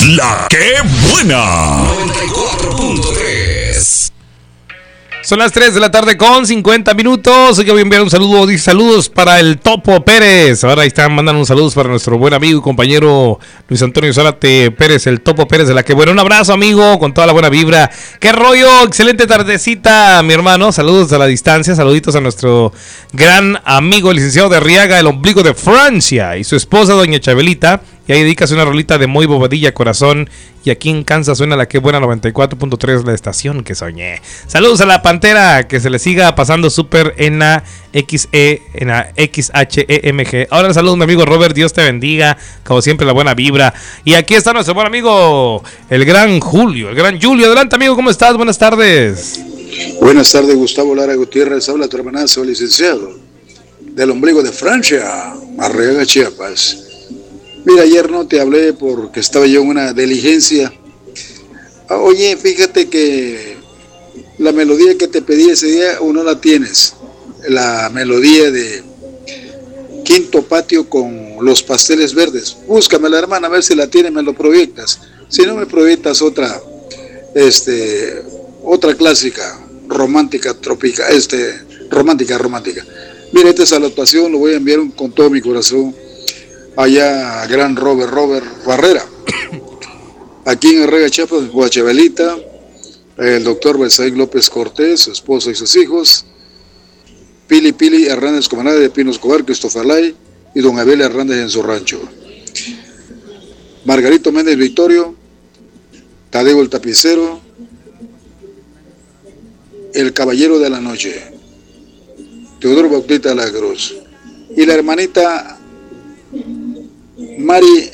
La que buena. 94.3. Son las 3 de la tarde con 50 minutos. Yo voy a enviar un saludo, dice saludos para el Topo Pérez. Ahora ahí están, mandan un saludo para nuestro buen amigo y compañero Luis Antonio Zárate Pérez, el Topo Pérez de La que buena. Un abrazo, amigo, con toda la buena vibra. ¡Qué rollo! Excelente tardecita, mi hermano. Saludos a la distancia, saluditos a nuestro gran amigo, el licenciado de Arriaga, el ombligo de Francia, y su esposa, doña Chabelita. Y ahí dedicas una rolita de Muy Bobadilla Corazón. Y aquí en Kansas suena La que buena 94.3, la estación que soñé. Saludos a la Pantera, que se le siga pasando súper en la XHEMG. Ahora saludos mi amigo Robert, Dios te bendiga. Como siempre la buena vibra. Y aquí está nuestro buen amigo, el gran Julio. Adelante amigo, ¿cómo estás? Buenas tardes. Buenas tardes, Gustavo Lara Gutiérrez. Habla tu hermanazo, licenciado del ombligo de Francia, Arriaga, Chiapas. Mira, ayer no te hablé porque estaba yo en una diligencia. Oye, fíjate que la melodía que te pedí ese día, o no la tienes. La melodía de Quinto Patio con los pasteles verdes. Búscamela, hermana, a ver si la tienes, me lo proyectas. Si no, me proyectas otra clásica, romántica, tropical, romántica. Mira, esta salutación lo voy a enviar con todo mi corazón allá a gran Robert Barrera, aquí en Arriaga, Chiapas, Guachabelita, el doctor Besaín López Cortés, su esposa y sus hijos, Pili Hernández Comanada de Pinos Cobar, Christopher Lay y don Abel Hernández en su rancho, Margarito Méndez Victorio, Tadeo el Tapicero, el Caballero de la Noche, Teodoro Bautista de la Cruz, y la hermanita María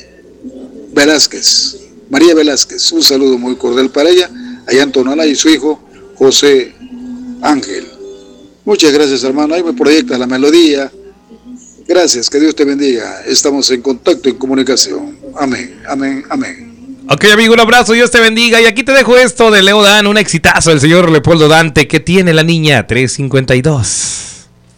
Velázquez, un saludo muy cordial para ella, allá en Tonalá, y su hijo José Ángel. Muchas gracias, hermano. Ahí me proyectas la melodía. Gracias, que Dios te bendiga. Estamos en contacto, en comunicación. Amén. Ok, amigo, un abrazo, Dios te bendiga. Y aquí te dejo esto de Leo Dan, un exitazo del señor Leopoldo Dante. ¿Qué tiene la niña? 352.